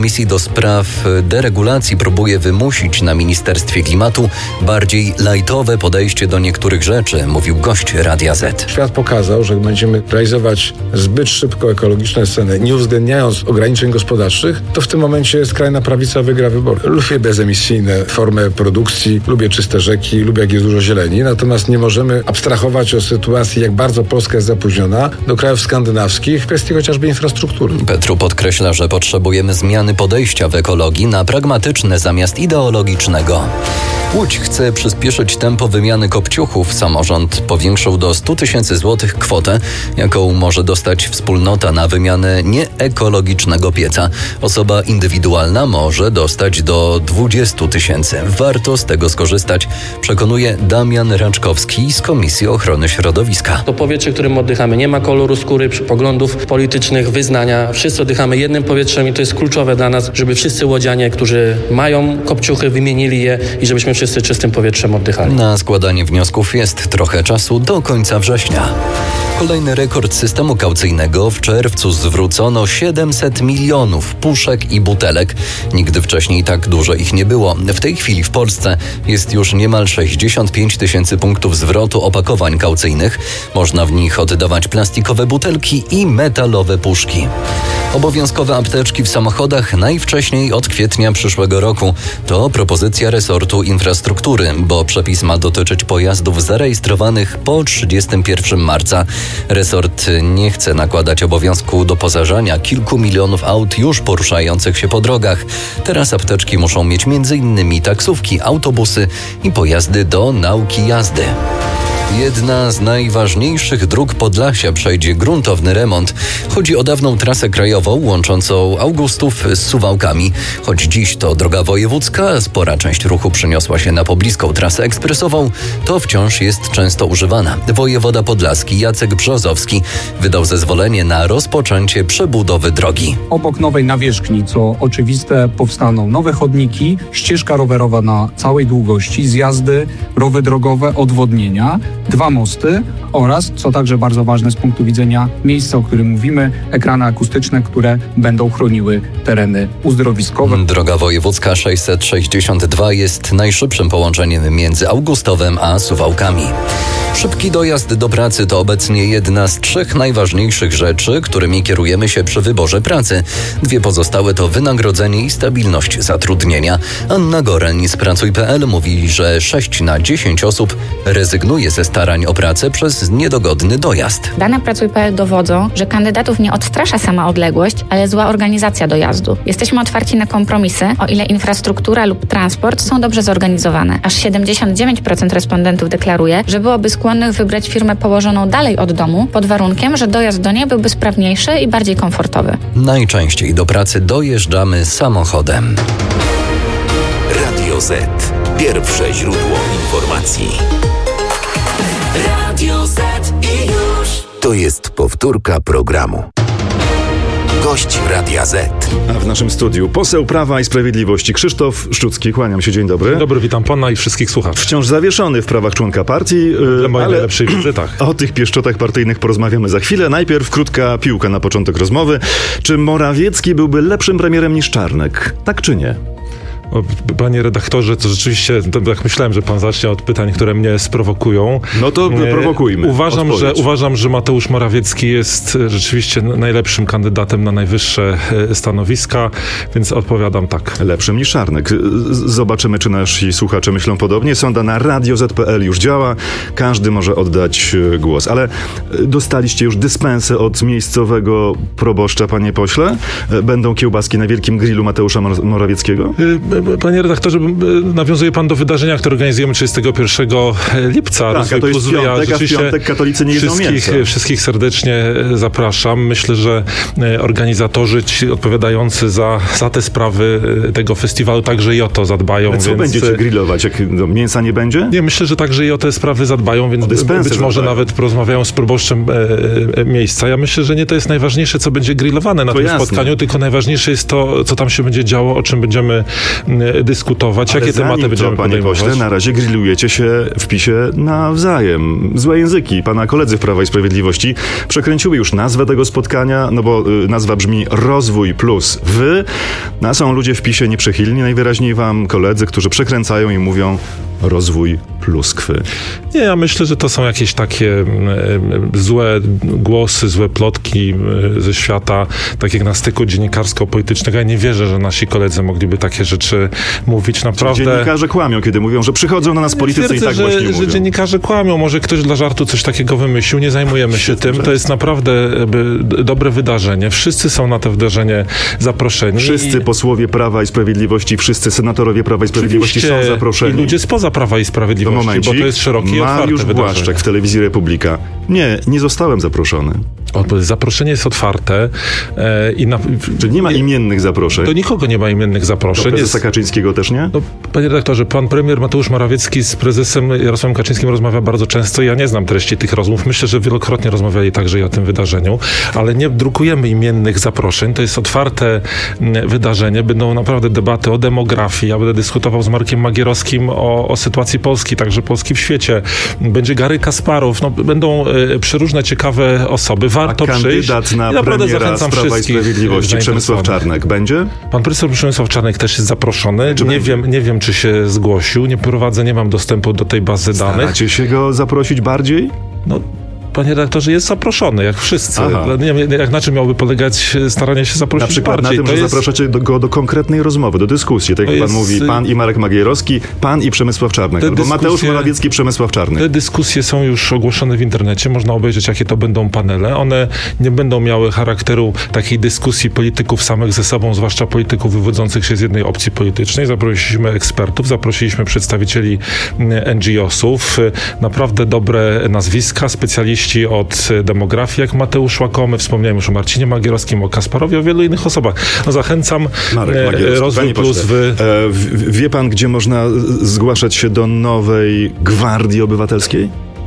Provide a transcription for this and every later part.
Komisji do spraw deregulacji próbuje wymusić na Ministerstwie Klimatu bardziej lajtowe podejście do niektórych rzeczy, mówił gość Radia Z. Świat pokazał, że będziemy realizować zbyt szybko ekologiczne sceny, nie uwzględniając ograniczeń gospodarczych, to w tym momencie skrajna prawica wygra wybory. Lubię bezemisyjne formy produkcji, lubię czyste rzeki, lubię jak jest dużo zieleni, natomiast nie możemy abstrahować o sytuacji, jak bardzo Polska jest zapóźniona do krajów skandynawskich w kwestii chociażby infrastruktury. Petru podkreśla, że potrzebujemy zmiany podejścia w ekologii na pragmatyczne zamiast ideologicznego. Łódź chce przyspieszyć tempo wymiany kopciuchów. Samorząd powiększył do 100 000 złotych kwotę, jaką może dostać wspólnota na wymianę nieekologicznego pieca. Osoba indywidualna może dostać do 20 000. Warto z tego skorzystać, przekonuje Damian Raczkowski z Komisji Ochrony Środowiska. To powietrze, którym oddychamy, nie ma koloru skóry, poglądów politycznych, wyznania. Wszyscy oddychamy jednym powietrzem i to jest kluczowe dla nas, żeby wszyscy łodzianie, którzy mają kopciuchy, wymienili je i żebyśmy wszyscy czystym powietrzem oddychali. Na składanie wniosków jest trochę czasu do końca września. Kolejny rekord systemu kaucyjnego. W czerwcu zwrócono 700 milionów puszek i butelek. Nigdy wcześniej tak dużo ich nie było. W tej chwili w Polsce jest już niemal 65 000 punktów zwrotu opakowań kaucyjnych. Można w nich oddawać plastikowe butelki i metalowe puszki. Obowiązkowe apteczki w samochodach najwcześniej od kwietnia przyszłego roku. To propozycja resortu infrastruktury, bo przepis ma dotyczyć pojazdów zarejestrowanych po 31 marca. Resort nie chce nakładać obowiązku doposażania kilku milionów aut już poruszających się po drogach. Teraz apteczki muszą mieć m.in. taksówki, autobusy i pojazdy do nauki jazdy. Jedna z najważniejszych dróg Podlasia przejdzie gruntowny remont. Chodzi o dawną trasę krajową łączącą Augustów z Suwałkami. Choć dziś to droga wojewódzka, spora część ruchu przeniosła się na pobliską trasę ekspresową, to wciąż jest często używana. Wojewoda podlaski Jacek Brzozowski wydał zezwolenie na rozpoczęcie przebudowy drogi. Obok nowej nawierzchni, co oczywiste, powstaną nowe chodniki, ścieżka rowerowa na całej długości, zjazdy, rowy drogowe, odwodnienia, 2 mosty oraz, co także bardzo ważne z punktu widzenia miejsca, o którym mówimy, ekrany akustyczne, które będą chroniły tereny uzdrowiskowe. Droga wojewódzka 662 jest najszybszym połączeniem między Augustowem a Suwałkami. Szybki dojazd do pracy to obecnie jedna z 3 najważniejszych rzeczy, którymi kierujemy się przy wyborze pracy. 2 pozostałe to wynagrodzenie i stabilność zatrudnienia. Anna Goreń z Pracuj.pl mówi, że 6 na 10 osób rezygnuje ze starań o pracę przez niedogodny dojazd. Dane Pracuj.pl dowodzą, że kandydatów nie odstrasza sama odległość, ale zła organizacja dojazdu. Jesteśmy otwarci na kompromisy, o ile infrastruktura lub transport są dobrze zorganizowane. Aż 79% respondentów deklaruje, że byłoby skłonnych wybrać firmę położoną dalej od domu, pod warunkiem, że dojazd do niej byłby sprawniejszy i bardziej komfortowy. Najczęściej do pracy dojeżdżamy samochodem. Radio Z. Pierwsze źródło informacji. Radio Z i już. To jest powtórka programu. Gość Radia Z. A w naszym studiu poseł Prawa i Sprawiedliwości Krzysztof Szczucki. Kłaniam się, dzień dobry. Dzień dobry, witam pana i wszystkich słuchaczy. Wciąż zawieszony w prawach członka partii. Dla mojej najlepszej wizytach. O tych pieszczotach partyjnych porozmawiamy za chwilę. Najpierw krótka piłka na początek rozmowy. Czy Morawiecki byłby lepszym premierem niż Czarnek? Tak czy nie? Panie redaktorze, to rzeczywiście, tak myślałem, że pan zacznie od pytań, które mnie sprowokują. No to prowokujmy. Uważam, że Mateusz Morawiecki jest rzeczywiście najlepszym kandydatem na najwyższe stanowiska, więc odpowiadam tak. Lepszym niż Czarnek. Zobaczymy, czy nasi słuchacze myślą podobnie. Sonda na radioz.pl już działa. Każdy może oddać głos. Ale dostaliście już dyspensę od miejscowego proboszcza, panie pośle? Będą kiełbaski na wielkim grillu Mateusza Morawieckiego? Panie redaktorze, nawiązuje pan do wydarzenia, które organizujemy 31 lipca. Tak, a to jest piątek, a w piątek katolicy nie jedzą mięsa. Wszystkich serdecznie zapraszam. Myślę, że organizatorzy ci odpowiadający za te sprawy tego festiwalu także i o to zadbają. A co będziecie grillować? Jak mięsa nie będzie? Nie, myślę, że także i o te sprawy zadbają, więc być może nawet porozmawiają z proboszczem miejsca. Ja myślę, że nie to jest najważniejsze, co będzie grillowane na tym spotkaniu, tylko najważniejsze jest to, co tam się będzie działo, o czym będziemy dyskutować, jakie tematy będziemy podejmować. Panie pośle, na razie grillujecie się w PiS-ie nawzajem. Złe języki. Pana koledzy w Prawa i Sprawiedliwości przekręciły już nazwę tego spotkania, no bo nazwa brzmi Rozwój plus Wy, a są ludzie w PiS-ie nieprzychylni, najwyraźniej wam koledzy, którzy przekręcają i mówią rozwój pluskwy. Nie, ja myślę, że to są jakieś takie złe głosy, złe plotki ze świata, tak jak na styku dziennikarsko-politycznego. Ja nie wierzę, że nasi koledzy mogliby takie rzeczy mówić. Naprawdę. Dziennikarze kłamią, kiedy mówią, że przychodzą na nas politycy i tak właśnie mówią. Że dziennikarze kłamią. Może ktoś dla żartu coś takiego wymyślił. Nie zajmujemy się tym. To jest naprawdę dobre wydarzenie. Wszyscy są na to wydarzenie zaproszeni. Wszyscy posłowie Prawa i Sprawiedliwości, wszyscy senatorowie Prawa i Sprawiedliwości są zaproszeni. I ludzie spoza Prawa i Sprawiedliwości, bo to jest szerokie i otwarte Mariusz Błaszczak w telewizji Republika. Nie zostałem zaproszony. Zaproszenie jest otwarte. Czyli nie ma imiennych zaproszeń? Do nikogo nie ma imiennych zaproszeń. Do prezesa Kaczyńskiego też nie? No, panie redaktorze, pan premier Mateusz Morawiecki z prezesem Jarosławem Kaczyńskim rozmawia bardzo często. Ja nie znam treści tych rozmów. Myślę, że wielokrotnie rozmawiali także i o tym wydarzeniu, ale nie drukujemy imiennych zaproszeń. To jest otwarte wydarzenie. Będą naprawdę debaty o demografii. Ja będę dyskutował z Markiem Magierowskim o sytuacji Polski, także Polski w świecie. Będzie Gary Kasparow. Będą przeróżne ciekawe osoby. Warto przyjść. Kandydat na premiera z Prawa i Sprawiedliwości, Przemysław Czarnek, będzie? Pan profesor Przemysław Czarnek też jest zaproszony. Nie wiem, czy się zgłosił. Nie mam dostępu do tej bazy danych. Staracie się go zaprosić bardziej? No, panie redaktorze, jest zaproszony, jak wszyscy. Nie wiem, jak na czym miałby polegać staranie się zaprosić na przykład bardziej. Na tym, że zapraszacie go do konkretnej rozmowy, do dyskusji. Tak jak pan mówi, pan i Marek Magierowski, pan i Przemysław Czarnek. Albo Mateusz Morawiecki, Przemysław Czarnek. Te dyskusje są już ogłoszone w internecie. Można obejrzeć, jakie to będą panele. One nie będą miały charakteru takiej dyskusji polityków samych ze sobą, zwłaszcza polityków wywodzących się z jednej opcji politycznej. Zaprosiliśmy ekspertów, zaprosiliśmy przedstawicieli NGO-sów, naprawdę dobre nazwiska, specjaliści od demografii, jak Mateusz Łakomy, wspomniałem już o Marcinie Magierowskim, o Kasparowie, o wielu innych osobach. No, zachęcam. Rozwój plus Wy. Wie pan, gdzie można zgłaszać się do nowej Gwardii Obywatelskiej?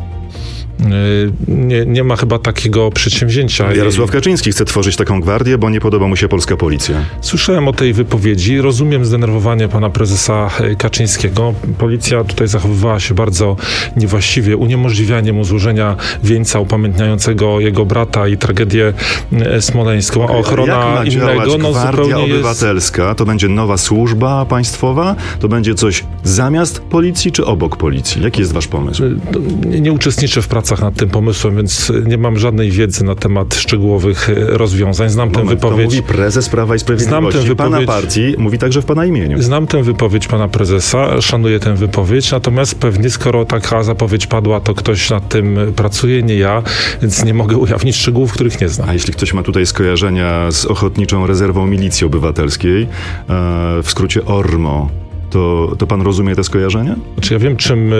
Nie ma chyba takiego przedsięwzięcia. Jarosław Kaczyński chce tworzyć taką gwardię, bo nie podoba mu się polska policja. Słyszałem o tej wypowiedzi. Rozumiem zdenerwowanie pana prezesa Kaczyńskiego. Policja tutaj zachowywała się bardzo niewłaściwie, uniemożliwianie mu złożenia wieńca upamiętniającego jego brata i tragedię smoleńską. A ochrona innego, Gwardia Obywatelska to będzie nowa służba państwowa? To będzie coś zamiast policji czy obok policji? Jaki jest wasz pomysł? Nie uczestniczę w pracach nad tym pomysłem, więc nie mam żadnej wiedzy na temat szczegółowych rozwiązań. Znam tę wypowiedź. To mówi prezes Prawa i Sprawiedliwości. Pana partii mówi także w pana imieniu. Znam tę wypowiedź pana prezesa, szanuję tę wypowiedź, natomiast pewnie skoro taka zapowiedź padła, to ktoś nad tym pracuje, nie ja, więc nie mogę ujawnić szczegółów, których nie znam. A jeśli ktoś ma tutaj skojarzenia z Ochotniczą Rezerwą Milicji Obywatelskiej, w skrócie ORMO, to pan rozumie te skojarzenia? Znaczy ja wiem,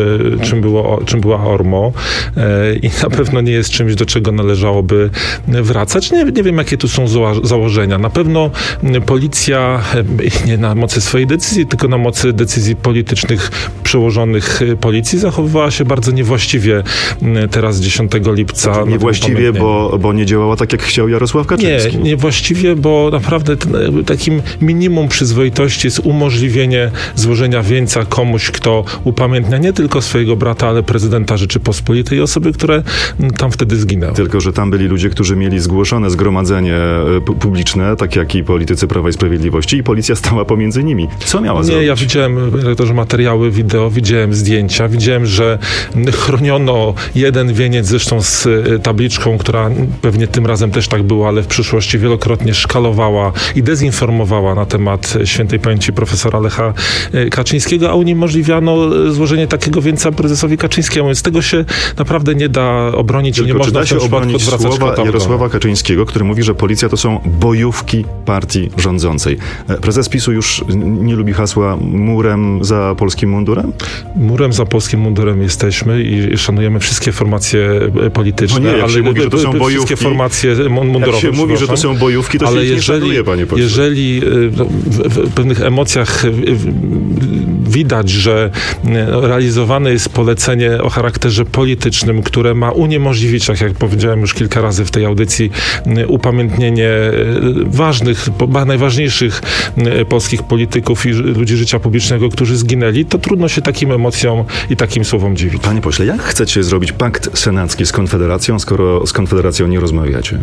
czym była ORMO i na pewno nie jest czymś, do czego należałoby wracać. Nie wiem, jakie tu są założenia. Na pewno policja nie na mocy swojej decyzji, tylko na mocy decyzji politycznych przełożonych policji zachowywała się bardzo niewłaściwie teraz 10 lipca. Znaczy, niewłaściwie, bo nie działała tak, jak chciał Jarosław Kaczyński. Nie, niewłaściwie, bo naprawdę takim minimum przyzwoitości jest umożliwienie złożenia wieńca komuś, kto upamiętnia nie tylko swojego brata, ale prezydenta Rzeczypospolitej i osoby, które tam wtedy zginęły. Tylko że tam byli ludzie, którzy mieli zgłoszone zgromadzenie publiczne, tak jak i politycy Prawa i Sprawiedliwości, i policja stała pomiędzy nimi. Co miała zrobić? Nie, ja widziałem materiały wideo, widziałem zdjęcia, widziałem, że chroniono jeden wieniec, zresztą z tabliczką, która pewnie tym razem też tak była, ale w przyszłości wielokrotnie szkalowała i dezinformowała na temat świętej pamięci profesora Lecha Kaczyńskiego, a uniemożliwiano złożenie takiego wieńca prezesowi Kaczyńskiemu. Więc tego się naprawdę nie da obronić i nie można w tym przypadku odwracać słowa Jarosława Kaczyńskiego, który mówi, że policja to są bojówki partii rządzącej. Prezes PiS-u już nie lubi hasła murem za polskim mundurem? Murem za polskim mundurem jesteśmy i szanujemy wszystkie formacje polityczne, no nie, jak ale się mówi, że to są bojówki, wszystkie formacje mundurowe. Jak się mówi, że to są bojówki, to się ich nie szanuje, panie pośle. Jeżeli w pewnych emocjach widać, że realizowane jest polecenie o charakterze politycznym, które ma uniemożliwić, tak jak powiedziałem już kilka razy w tej audycji, upamiętnienie ważnych, najważniejszych polskich polityków i ludzi życia publicznego, którzy zginęli, to trudno się takim emocjom i takim słowom dziwić. Panie pośle, jak chcecie zrobić pakt senacki z Konfederacją, skoro z Konfederacją nie rozmawiacie?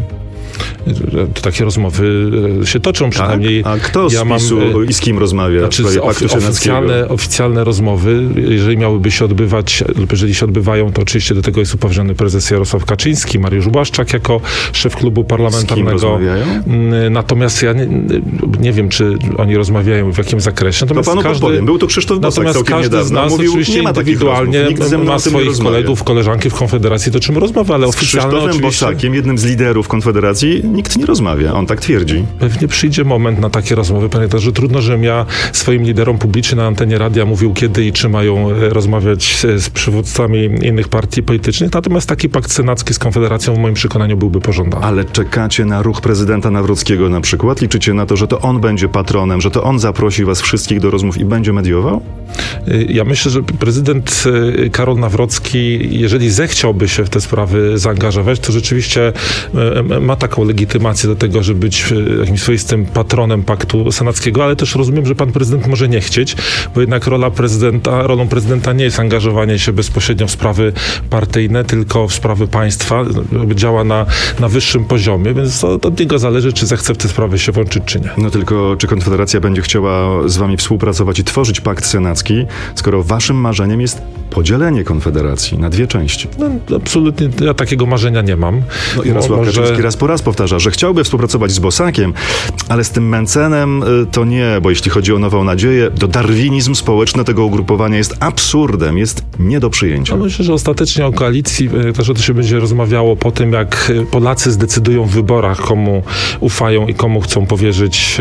Takie rozmowy się toczą przynajmniej. Tak? A kto z PiS-u i z kim rozmawia w sprawie paktu senackiego? Oficjalne rozmowy, jeżeli miałyby się odbywać, lub jeżeli się odbywają, to oczywiście do tego jest upoważniony prezes Jarosław Kaczyński, Mariusz Błaszczak jako szef klubu parlamentarnego. Z kim rozmawiają? Natomiast ja nie wiem, czy oni rozmawiają w jakim zakresie. Natomiast to panu podpowiem. Był to Krzysztof Bosak całkiem niedawno. Z nas mówił, oczywiście nie ma indywidualnie ma swoich kolegów, koleżanki w Konfederacji, to czym rozmawia, ale oficjalnie z Krzysztofem Bosakiem, jednym z liderów Konfederacji, nikt nie rozmawia. On tak twierdzi. Pewnie przyjdzie moment na takie rozmowy. Pamiętam, że trudno, żebym ja swoim liderom publicznie na antenie radia mówił, kiedy i czy mają rozmawiać z przywódcami innych partii politycznych. Natomiast taki pakt senacki z Konfederacją w moim przekonaniu byłby pożądany. Ale czekacie na ruch prezydenta Nawrockiego na przykład? Liczycie na to, że to on będzie patronem, że to on zaprosi was wszystkich do rozmów i będzie mediował? Ja myślę, że prezydent Karol Nawrocki, jeżeli zechciałby się w te sprawy zaangażować, to rzeczywiście ma taką legitymację do tego, żeby być jakimś swoistym patronem paktu senackiego, ale też rozumiem, że pan prezydent może nie chcieć, bo jednak rolą prezydenta nie jest angażowanie się bezpośrednio w sprawy partyjne, tylko w sprawy państwa. Działa na wyższym poziomie, więc to od niego zależy, czy zechce w te sprawy się włączyć, czy nie. No tylko, czy Konfederacja będzie chciała z wami współpracować i tworzyć pakt senacki, skoro waszym marzeniem jest podzielenie Konfederacji na dwie części? No, absolutnie ja takiego marzenia nie mam. No Jarosław Kaczyński raz po raz powtarza, że chciałby współpracować z Bosakiem, ale z tym Mencenem to nie, bo jeśli chodzi o Nową Nadzieję, to darwinizm społeczny tego ugrupowania jest absurdem, jest nie do przyjęcia. No myślę, że ostatecznie o koalicji też o to się będzie rozmawiało po tym, jak Polacy zdecydują w wyborach, komu ufają i komu chcą powierzyć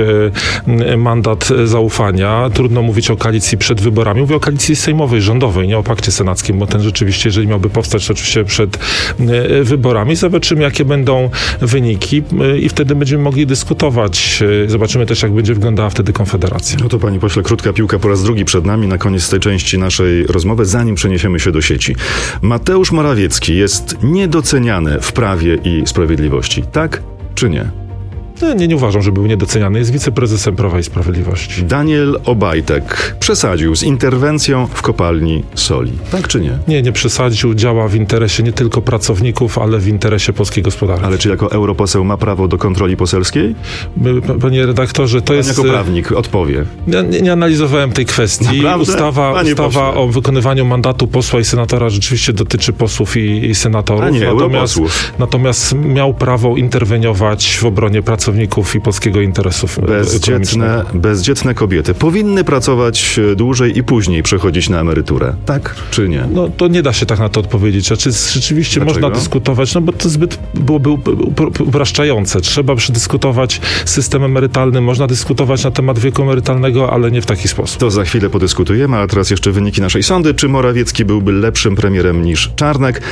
mandat zaufania. Trudno mówić o koalicji przed wyborami. Mówię o koalicji sejmowej, rządowej, nie o pakcie senackim, bo ten rzeczywiście, jeżeli miałby powstać, to oczywiście przed wyborami. Zobaczymy, jakie będą wyniki i wtedy będziemy mogli dyskutować. Zobaczymy też, jak będzie wyglądała wtedy Konfederacja. No to panie pośle, krótka piłka po raz drugi przed nami na koniec tej części naszej rozmowy, zanim przeniesiemy się do sieci. Mateusz Morawiecki jest niedoceniany w Prawie i Sprawiedliwości, tak czy nie? Nie uważam, że był niedoceniany. Jest wiceprezesem Prawa i Sprawiedliwości. Daniel Obajtek przesadził z interwencją w kopalni soli. Tak czy nie? Nie przesadził. Działa w interesie nie tylko pracowników, ale w interesie polskiej gospodarki. Ale czy jako europoseł ma prawo do kontroli poselskiej? Panie redaktorze, to jest... Jako prawnik odpowie. Ja nie analizowałem tej kwestii. Naprawdę? Ustawa o wykonywaniu mandatu posła i senatora rzeczywiście dotyczy posłów i senatorów. A nie, europosłów. Natomiast miał prawo interweniować w obronie pracowników i polskiego interesu ekonomicznego. Bezdzietne kobiety powinny pracować dłużej i później przechodzić na emeryturę. Tak czy nie? No to nie da się tak na to odpowiedzieć. Czy rzeczywiście Dlaczego? można dyskutować? No bo to zbyt byłoby upraszczające. Trzeba przedyskutować system emerytalny. Można dyskutować na temat wieku emerytalnego, ale nie w taki sposób. To za chwilę podyskutujemy, a teraz jeszcze wyniki naszej sondy. Czy Morawiecki byłby lepszym premierem niż Czarnek?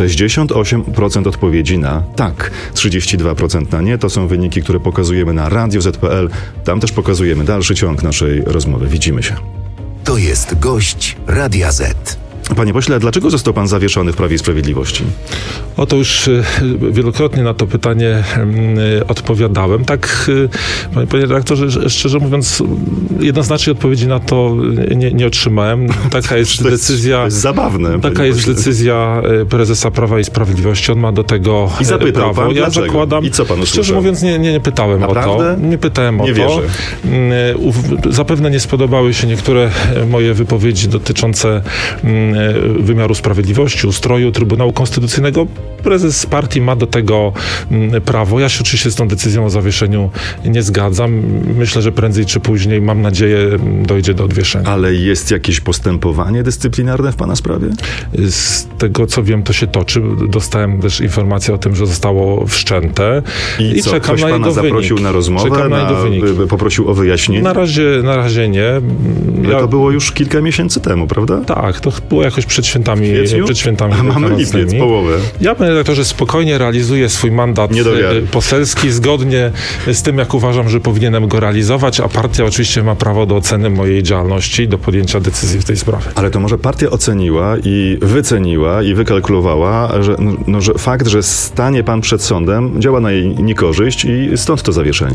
68% odpowiedzi na tak, 32% na nie. To są wyniki, które pokazujemy na Radio Z.pl. Tam też pokazujemy dalszy ciąg naszej rozmowy. Widzimy się. To jest gość Radia Z. Panie pośle, dlaczego został pan zawieszony w Prawie i Sprawiedliwości? Oto już wielokrotnie na to pytanie odpowiadałem. Tak, panie redaktorze, szczerze mówiąc, jednoznacznej odpowiedzi na to nie otrzymałem. Taka jest decyzja. To jest zabawne. Taka jest decyzja prezesa Prawa i Sprawiedliwości. On ma do tego I zapytał prawo. Pan, ja dlaczego? zakładam. I co pan usłyszał? Szczerze mówiąc, nie pytałem Naprawdę? o to. Nie pytałem o nie to. Wierzę. Zapewne nie spodobały się niektóre moje wypowiedzi dotyczące wymiaru sprawiedliwości, ustroju Trybunału Konstytucyjnego. Prezes partii ma do tego prawo. Ja się oczywiście z tą decyzją o zawieszeniu nie zgadzam. Myślę, że prędzej czy później, mam nadzieję, dojdzie do odwieszenia. Ale jest jakieś postępowanie dyscyplinarne w pana sprawie? Z tego, co wiem, to się toczy. Dostałem też informację o tym, że zostało wszczęte. I co, czekam ktoś na pana jego zaprosił wynik. na rozmowę? Czekam na jego wynik. Poprosił o wyjaśnienie? Na razie nie. Ale to było już kilka miesięcy temu, prawda? Tak, to było było jakoś przed świętami. A mamy lipiec, połowę. Ja, panie redaktorze, spokojnie realizuję swój mandat poselski zgodnie z tym, jak uważam, że powinienem go realizować, a partia oczywiście ma prawo do oceny mojej działalności i do podjęcia decyzji w tej sprawie. Ale to może partia oceniła i wyceniła i wykalkulowała, że fakt, że stanie pan przed sądem, działa na jej niekorzyść i stąd to zawieszenie.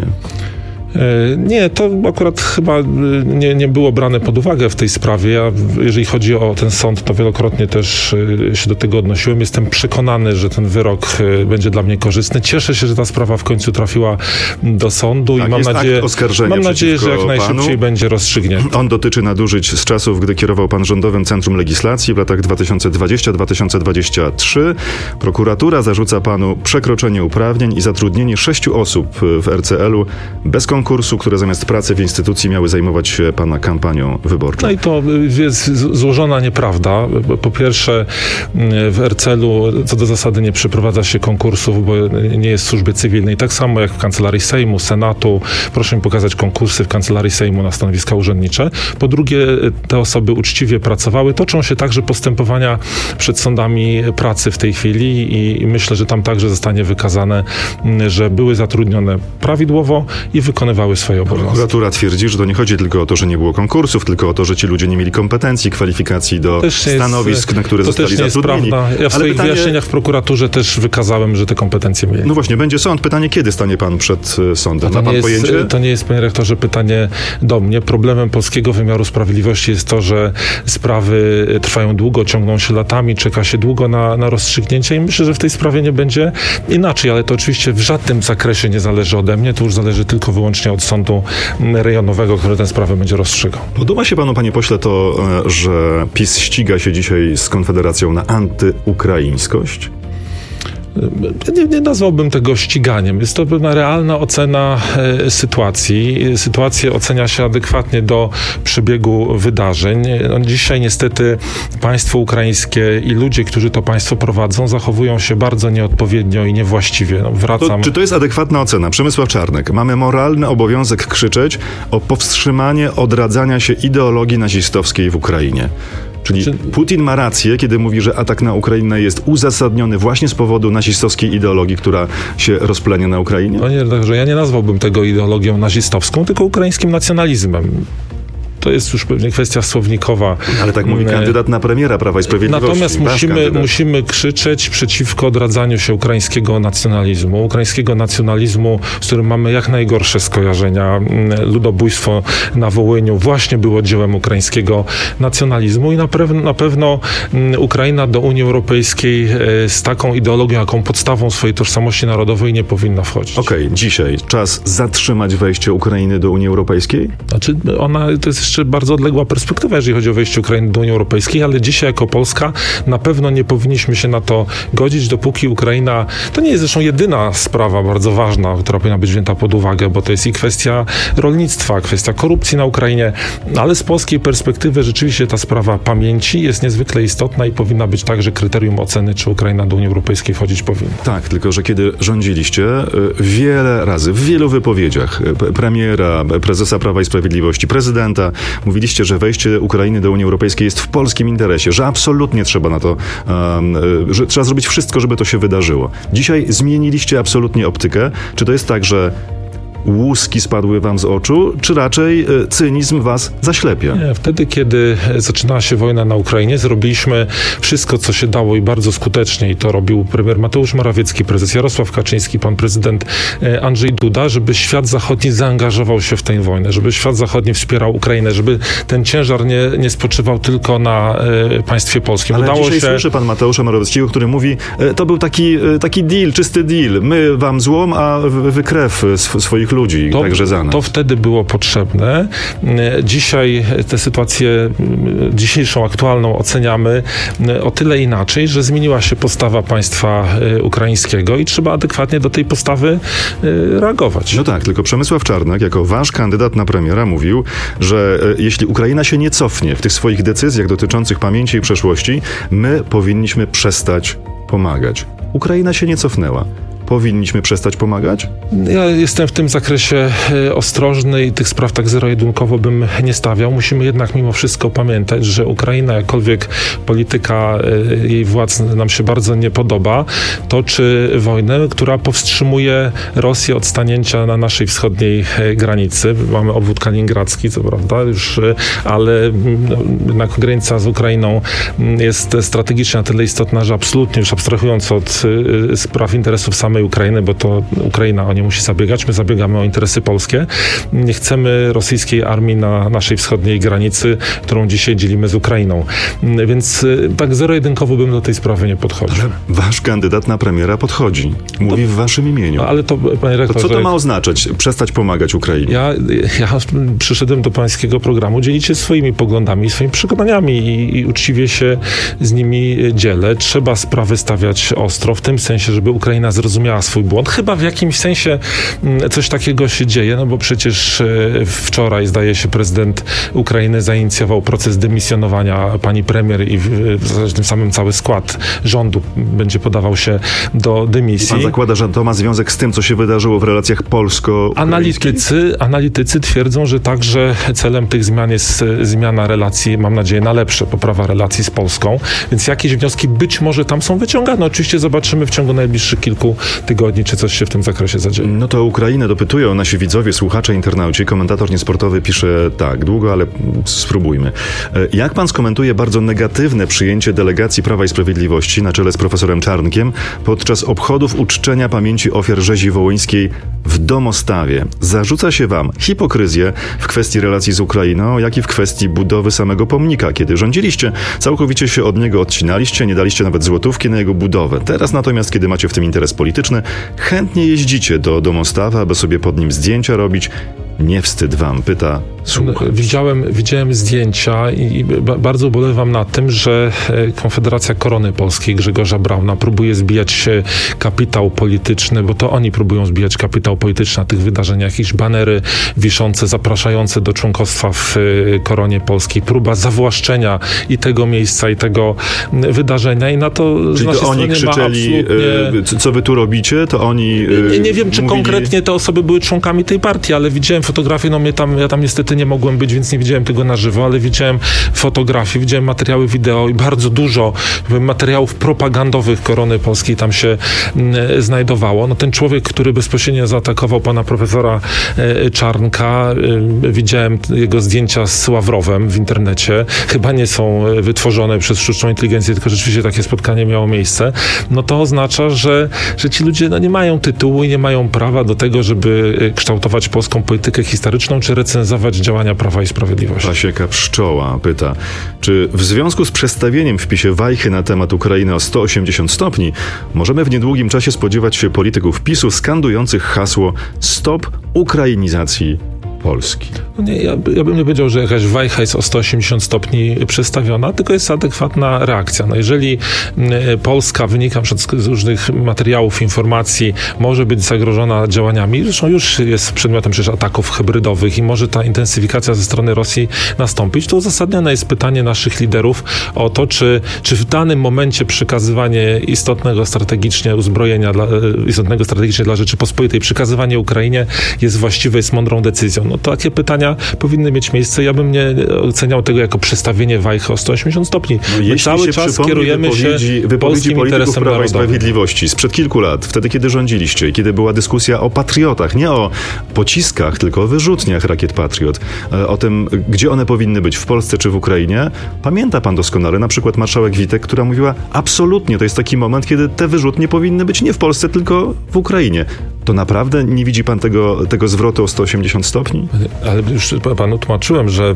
Nie, to akurat chyba nie było brane pod uwagę w tej sprawie. Ja, jeżeli chodzi o ten sąd, to wielokrotnie też się do tego odnosiłem. Jestem przekonany, że ten wyrok będzie dla mnie korzystny. Cieszę się, że ta sprawa w końcu trafiła do sądu i mam nadzieję, że jak najszybciej będzie rozstrzygnięta. On dotyczy nadużyć z czasów, gdy kierował pan Rządowym Centrum Legislacji w latach 2020-2023. Prokuratura zarzuca panu przekroczenie uprawnień i zatrudnienie 6 osób w RCL-u bez konkursu, które zamiast pracy w instytucji miały zajmować się pana kampanią wyborczą. No i to jest złożona nieprawda. Po pierwsze, w RCL-u co do zasady nie przeprowadza się konkursów, bo nie jest w służbie cywilnej. Tak samo jak w Kancelarii Sejmu, Senatu. Proszę mi pokazać konkursy w Kancelarii Sejmu na stanowiska urzędnicze. Po drugie, te osoby uczciwie pracowały. Toczą się także postępowania przed sądami pracy w tej chwili i myślę, że tam także zostanie wykazane, że były zatrudnione prawidłowo i wykonywały swoje obowiązki. Prokuratura twierdzi, że to nie chodzi tylko o to, że nie było konkursów, tylko o to, że ci ludzie nie mieli kompetencji, kwalifikacji do stanowisk, na które zostali zatrudnieni. Ja w swoich wyjaśnieniach w prokuraturze też wykazałem, że te kompetencje mieli. No właśnie, będzie sąd. Pytanie, kiedy stanie pan przed sądem? Ma pan pojęcie? To nie jest, panie rektorze, pytanie do mnie. Problemem polskiego wymiaru sprawiedliwości jest to, że sprawy trwają długo, ciągną się latami, czeka się długo na rozstrzygnięcie i myślę, że w tej sprawie nie będzie inaczej, ale to oczywiście w żadnym zakresie nie zależy ode mnie, to już zależy tylko wyłącznie od sądu rejonowego, który tę sprawę będzie rozstrzygał. Podoba się panu, panie pośle, to, że PiS ściga się dzisiaj z Konfederacją na antyukraińskość? Nie nazwałbym tego ściganiem. Jest to pewna realna ocena sytuacji. Sytuację ocenia się adekwatnie do przebiegu wydarzeń. Dzisiaj niestety państwo ukraińskie i ludzie, którzy to państwo prowadzą, zachowują się bardzo nieodpowiednio i niewłaściwie. Czy to jest adekwatna ocena? Przemysław Czarnek. Mamy moralny obowiązek krzyczeć o powstrzymanie odradzania się ideologii nazistowskiej w Ukrainie. Czyli Putin ma rację, kiedy mówi, że atak na Ukrainę jest uzasadniony właśnie z powodu nazistowskiej ideologii, która się rozplenia na Ukrainie? Panie redaktorze, ja nie nazwałbym tego ideologią nazistowską, tylko ukraińskim nacjonalizmem. To jest już pewnie kwestia słownikowa. Ale tak mówi kandydat na premiera Prawa i Sprawiedliwości. Natomiast musimy krzyczeć przeciwko odradzaniu się ukraińskiego nacjonalizmu, z którym mamy jak najgorsze skojarzenia. Ludobójstwo na Wołyniu właśnie było dziełem ukraińskiego nacjonalizmu i na pewno Ukraina do Unii Europejskiej z taką ideologią, jaką podstawą swojej tożsamości narodowej nie powinna wchodzić. Okej, dzisiaj czas zatrzymać wejście Ukrainy do Unii Europejskiej? To jest jeszcze bardzo odległa perspektywa, jeżeli chodzi o wejście Ukrainy do Unii Europejskiej, ale dzisiaj jako Polska na pewno nie powinniśmy się na to godzić, dopóki Ukraina... To nie jest zresztą jedyna sprawa bardzo ważna, która powinna być wzięta pod uwagę, bo to jest i kwestia rolnictwa, kwestia korupcji na Ukrainie, ale z polskiej perspektywy rzeczywiście ta sprawa pamięci jest niezwykle istotna i powinna być także kryterium oceny, czy Ukraina do Unii Europejskiej wchodzić powinna. Tak, tylko że kiedy rządziliście, wiele razy, w wielu wypowiedziach premiera, prezesa Prawa i Sprawiedliwości, prezydenta, mówiliście, że wejście Ukrainy do Unii Europejskiej jest w polskim interesie, że absolutnie trzeba na to, że trzeba zrobić wszystko, żeby to się wydarzyło. Dzisiaj zmieniliście absolutnie optykę. Czy to jest tak, że łuski spadły wam z oczu, czy raczej cynizm was zaślepia? Nie, wtedy, kiedy zaczynała się wojna na Ukrainie, zrobiliśmy wszystko, co się dało i bardzo skutecznie, i to robił premier Mateusz Morawiecki, prezes Jarosław Kaczyński, pan prezydent Andrzej Duda, żeby świat zachodni zaangażował się w tę wojnę, żeby świat zachodni wspierał Ukrainę, żeby ten ciężar nie spoczywał tylko na państwie polskim. Ale dzisiaj słyszy pan Mateusza Morawieckiego, który mówi, to był taki deal, czysty deal. My wam złom, a wy krew swoich ludzi, także za nas. To wtedy było potrzebne. Dzisiaj tę sytuację dzisiejszą, aktualną oceniamy o tyle inaczej, że zmieniła się postawa państwa ukraińskiego i trzeba adekwatnie do tej postawy reagować. No tak, tylko Przemysław Czarnek, jako wasz kandydat na premiera, mówił, że jeśli Ukraina się nie cofnie w tych swoich decyzjach dotyczących pamięci i przeszłości, my powinniśmy przestać pomagać. Ukraina się nie cofnęła. powinniśmy przestać pomagać? Ja jestem w tym zakresie ostrożny i tych spraw tak zero-jedynkowo bym nie stawiał. Musimy jednak mimo wszystko pamiętać, że Ukraina, jakkolwiek polityka jej władz nam się bardzo nie podoba, toczy wojnę, która powstrzymuje Rosję od stanięcia na naszej wschodniej granicy. Mamy obwód kaliningradzki, co prawda, ale jednak granica z Ukrainą jest strategicznie na tyle istotna, że absolutnie, już abstrahując od spraw interesów samej Ukrainy, bo to Ukraina o nie musi zabiegać, my zabiegamy o interesy polskie. Nie chcemy rosyjskiej armii na naszej wschodniej granicy, którą dzisiaj dzielimy z Ukrainą. Więc tak zero-jedynkowo bym do tej sprawy nie podchodził. Ale wasz kandydat na premiera podchodzi. Mówi w waszym imieniu. Ale to, panie rektorze, co to ma oznaczać? Przestać pomagać Ukrainie? Ja przyszedłem do pańskiego programu dzielić się swoimi poglądami, swoimi przekonaniami i uczciwie się z nimi dzielę. Trzeba sprawy stawiać ostro, w tym sensie, żeby Ukraina zrozumiała swój błąd. Chyba w jakimś sensie coś takiego się dzieje, no bo przecież wczoraj, zdaje się, prezydent Ukrainy zainicjował proces dymisjonowania pani premier i w tym samym cały skład rządu będzie podawał się do dymisji. Pan zakłada, że to ma związek z tym, co się wydarzyło w relacjach polsko-ukraińskich? Analitycy twierdzą, że także celem tych zmian jest zmiana relacji, mam nadzieję, na lepsze, poprawa relacji z Polską, więc jakieś wnioski być może tam są wyciągane. Oczywiście zobaczymy w ciągu najbliższych kilku tygodni, czy coś się w tym zakresie zadzieje. No to Ukrainę dopytują nasi widzowie, słuchacze, internauci. Komentator niesportowy pisze tak, długo, ale spróbujmy. Jak pan skomentuje bardzo negatywne przyjęcie delegacji Prawa i Sprawiedliwości na czele z profesorem Czarnkiem podczas obchodów uczczenia pamięci ofiar rzezi wołyńskiej w Domostawie? Zarzuca się wam hipokryzję w kwestii relacji z Ukrainą, jak i w kwestii budowy samego pomnika. Kiedy rządziliście, całkowicie się od niego odcinaliście, nie daliście nawet złotówki na jego budowę. Teraz natomiast, kiedy macie w tym interes polityczny, chętnie jeździcie do Domostawa, aby sobie pod nim zdjęcia robić. Nie wstyd wam? Pyta słuchacz. Widziałem zdjęcia i bardzo ubolewam nad tym, że Konfederacja Korony Polskiej Grzegorza Brauna próbuje zbijać kapitał polityczny, bo to oni próbują zbijać kapitał polityczny na tych wydarzeniach. Jakieś banery wiszące, zapraszające do członkostwa w Koronie Polskiej. Próba zawłaszczenia i tego miejsca, i tego wydarzenia. I na to czyli to oni krzyczeli, co wy tu robicie? To oni nie wiem, czy mówili... konkretnie te osoby były członkami tej partii, ale widziałem fotografię, ja tam niestety nie mogłem być, więc nie widziałem tego na żywo, ale widziałem fotografie, widziałem materiały wideo i bardzo dużo materiałów propagandowych Korony Polskiej tam się znajdowało. No ten człowiek, który bezpośrednio zaatakował pana profesora Czarnka, widziałem jego zdjęcia z Ławrowem w internecie. Chyba nie są wytworzone przez sztuczną inteligencję, tylko rzeczywiście takie spotkanie miało miejsce. No to oznacza, że ci ludzie nie mają tytułu i nie mają prawa do tego, żeby kształtować polską politykę historyczną, czy recenzować działania Prawa i Sprawiedliwości. Pasieka Pszczoła pyta, czy w związku z przestawieniem w PiS-ie wajchy na temat Ukrainy o 180 stopni możemy w niedługim czasie spodziewać się polityków PiS-u skandujących hasło Stop Ukrainizacji Polski? Nie, ja bym nie powiedział, że jakaś wajcha jest o 180 stopni przestawiona, tylko jest adekwatna reakcja. No jeżeli Polska, wynika z różnych materiałów, informacji, może być zagrożona działaniami, zresztą już jest przedmiotem przecież ataków hybrydowych i może ta intensyfikacja ze strony Rosji nastąpić, to uzasadnione jest pytanie naszych liderów o to, czy w danym momencie przekazywanie istotnego strategicznie uzbrojenia, istotnego strategicznie dla Rzeczypospolitej, przekazywanie Ukrainie jest właściwe, jest mądrą decyzją. No takie pytania powinny mieć miejsce. Ja bym nie oceniał tego jako przestawienie wajchy o 180 stopni. No, my cały czas kierujemy się polskim interesem Prawa i narodowym. Sprawiedliwości sprzed kilku lat, wtedy kiedy rządziliście i kiedy była dyskusja o patriotach, nie o pociskach, tylko o wyrzutniach rakiet Patriot, o tym, gdzie one powinny być, w Polsce czy w Ukrainie. Pamięta pan doskonale na przykład marszałek Witek, która mówiła, absolutnie, to jest taki moment, kiedy te wyrzutnie powinny być nie w Polsce, tylko w Ukrainie. To naprawdę nie widzi pan tego zwrotu o 180 stopni? Ale już panu tłumaczyłem, że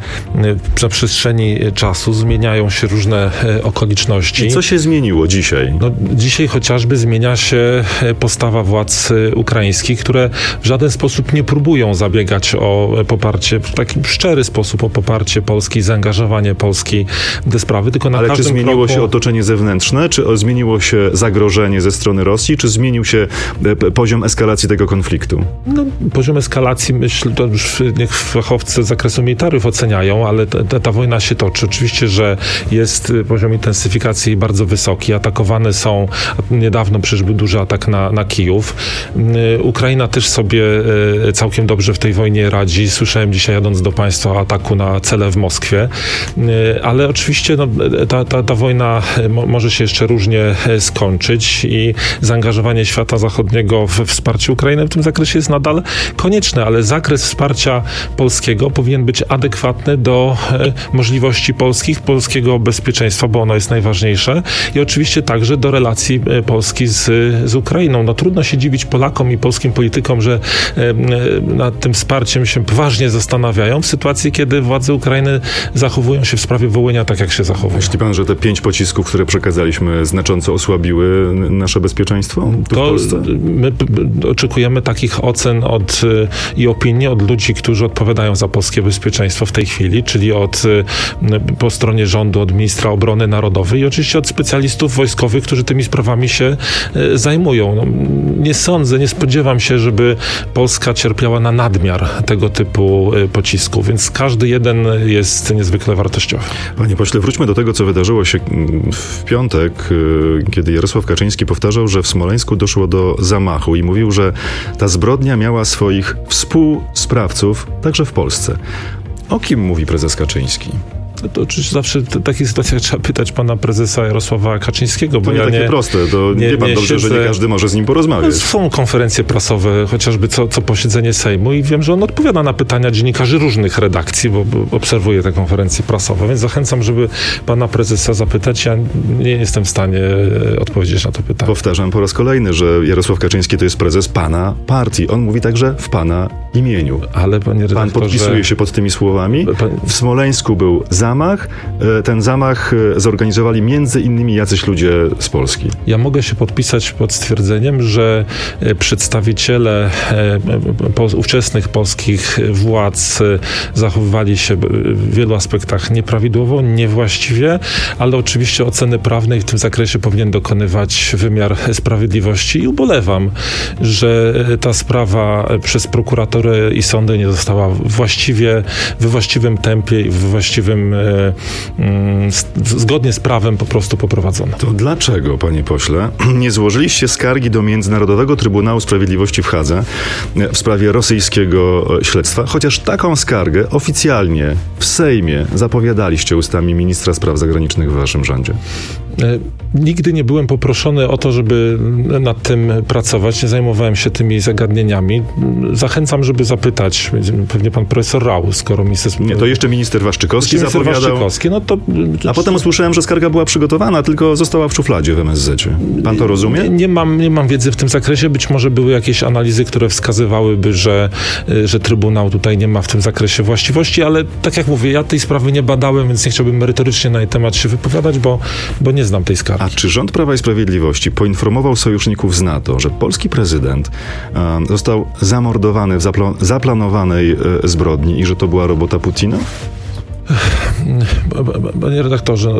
na przestrzeni czasu zmieniają się różne okoliczności. I co się zmieniło dzisiaj? No, dzisiaj chociażby zmienia się postawa władz ukraińskich, które w żaden sposób nie próbują zabiegać o poparcie, w taki szczery sposób o poparcie Polski, zaangażowanie Polski w te sprawy, tylko na Ale każdym czy zmieniło kroku... się otoczenie zewnętrzne, czy zmieniło się zagrożenie ze strony Rosji, czy zmienił się poziom eskalacji tego konfliktu? No, poziom eskalacji, myślę, to już niech fachowcy z zakresu militariów oceniają, ale ta wojna się toczy. Oczywiście, że jest poziom intensyfikacji bardzo wysoki. Atakowane są, niedawno przecież był duży atak na Kijów. Ukraina też sobie całkiem dobrze w tej wojnie radzi. Słyszałem dzisiaj, jadąc do państwa, o ataku na cele w Moskwie. Ale oczywiście ta wojna może się jeszcze różnie skończyć i zaangażowanie świata zachodniego w wsparcie Ukrainy w tym zakresie jest nadal konieczne, ale zakres wsparcia polskiego powinien być adekwatny do możliwości polskiego bezpieczeństwa, bo ono jest najważniejsze i oczywiście także do relacji Polski z Ukrainą. No trudno się dziwić Polakom i polskim politykom, że nad tym wsparciem się poważnie zastanawiają w sytuacji, kiedy władze Ukrainy zachowują się w sprawie Wołynia tak, jak się zachowują. Myśli pan, że te 5 pocisków, które przekazaliśmy, znacząco osłabiły nasze bezpieczeństwo tu w Polsce? My oczekujemy takich ocen i opinii od ludzi, którzy odpowiadają za polskie bezpieczeństwo w tej chwili, czyli po stronie rządu, od ministra obrony narodowej i oczywiście od specjalistów wojskowych, którzy tymi sprawami się zajmują. No, nie spodziewam się, żeby Polska cierpiała na nadmiar tego typu pocisków, więc każdy jeden jest niezwykle wartościowy. Panie pośle, wróćmy do tego, co wydarzyło się w piątek, kiedy Jarosław Kaczyński powtarzał, że w Smoleńsku doszło do zamachu i mówił, że ta zbrodnia miała swoich współsprawców także w Polsce. O kim mówi prezes Kaczyński? To oczywiście zawsze w takich sytuacjach trzeba pytać pana prezesa Jarosława Kaczyńskiego, bo to nie takie proste, to wie pan dobrze, że nie każdy może z nim porozmawiać. Są konferencje prasowe, chociażby co posiedzenie Sejmu i wiem, że on odpowiada na pytania dziennikarzy różnych redakcji, bo obserwuję te konferencje prasowe, więc zachęcam, żeby pana prezesa zapytać. Ja nie jestem w stanie odpowiedzieć na to pytanie. Powtarzam po raz kolejny, że Jarosław Kaczyński to jest prezes pana partii. On mówi także w pana imieniu. Ale panie redaktorze... Pan podpisuje się pod tymi słowami. W Smoleńsku był zamach. Ten zamach zorganizowali między innymi jacyś ludzie z Polski. Ja mogę się podpisać pod stwierdzeniem, że przedstawiciele ówczesnych polskich władz zachowywali się w wielu aspektach nieprawidłowo, niewłaściwie, ale oczywiście oceny prawnej w tym zakresie powinien dokonywać wymiar sprawiedliwości i ubolewam, że ta sprawa przez prokuraturę i sądy nie została we właściwym tempie i zgodnie z prawem po prostu poprowadzona. To dlaczego, panie pośle, nie złożyliście skargi do Międzynarodowego Trybunału Sprawiedliwości w Hadze w sprawie rosyjskiego śledztwa? Chociaż taką skargę oficjalnie w Sejmie zapowiadaliście ustami ministra spraw zagranicznych w waszym rządzie. Nigdy nie byłem poproszony o to, żeby nad tym pracować. Nie zajmowałem się tymi zagadnieniami. Zachęcam, żeby zapytać. Pewnie pan profesor Rau, skoro minister... Nie, to jeszcze minister Waszczykowski zapowiadał. No to... A potem usłyszałem, że skarga była przygotowana, tylko została w szufladzie w MSZ-cie. Pan to rozumie? Nie mam wiedzy w tym zakresie. Być może były jakieś analizy, które wskazywałyby, że Trybunał tutaj nie ma w tym zakresie właściwości, ale tak jak mówię, ja tej sprawy nie badałem, więc nie chciałbym merytorycznie na jej temat się wypowiadać, bo nie znam tej skargi. A czy rząd Prawa i Sprawiedliwości poinformował sojuszników z NATO, że polski prezydent został zamordowany w zaplanowanej zbrodni i że to była robota Putina? Panie redaktorze,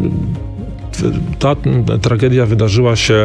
ta tragedia wydarzyła się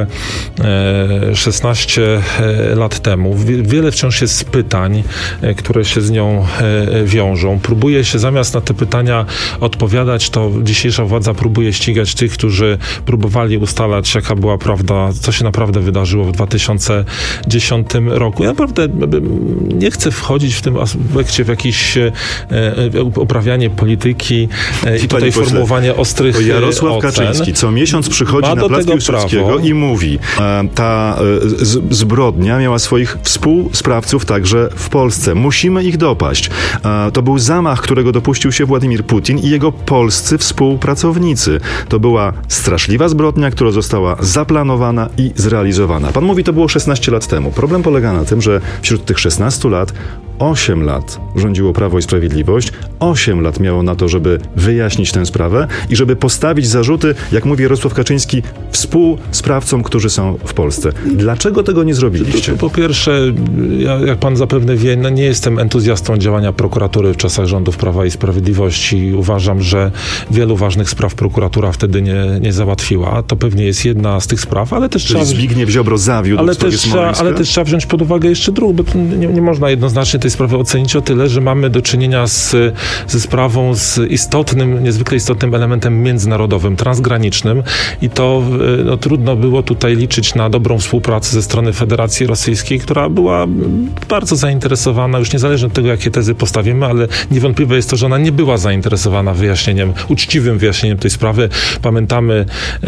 16 lat temu. Wiele wciąż jest pytań, które się z nią wiążą. Próbuje się zamiast na te pytania odpowiadać, to dzisiejsza władza próbuje ścigać tych, którzy próbowali ustalać, jaka była prawda, co się naprawdę wydarzyło w 2010 roku. Ja naprawdę nie chcę wchodzić w tym aspekcie w jakieś uprawianie polityki i tutaj formułowanie ostrych ocen. Jarosław Kaczyński co miesiąc przychodzi na plac Piłsudskiego i mówi, ta zbrodnia miała swoich współsprawców także w Polsce. Musimy ich dopaść. To był zamach, którego dopuścił się Władimir Putin i jego polscy współpracownicy. To była straszliwa zbrodnia, która została zaplanowana i zrealizowana. Pan mówi, to było 16 lat temu. Problem polega na tym, że wśród tych 16 lat 8 lat rządziło Prawo i Sprawiedliwość, 8 lat miało na to, żeby wyjaśnić tę sprawę i żeby postawić zarzuty, jak mówi Jarosław Kaczyński, współsprawcom, którzy są w Polsce. Dlaczego tego nie zrobiliście? Po pierwsze, jak pan zapewne wie, nie jestem entuzjastą działania prokuratury w czasach rządów Prawa i Sprawiedliwości. Uważam, że wielu ważnych spraw prokuratura wtedy nie załatwiła. To pewnie jest jedna z tych spraw, ale też Zbigniew Ziobro zawiódł w sprawie Smoleńska? Ale też trzeba wziąć pod uwagę jeszcze drugą, bo nie można jednoznacznie tej sprawy ocenić o tyle, że mamy do czynienia ze sprawą z niezwykle istotnym elementem międzynarodowym, transgranicznym i to trudno było tutaj liczyć na dobrą współpracę ze strony Federacji Rosyjskiej, która była bardzo zainteresowana, już niezależnie od tego, jakie tezy postawimy, ale niewątpliwe jest to, że ona nie była zainteresowana uczciwym wyjaśnieniem tej sprawy. Pamiętamy,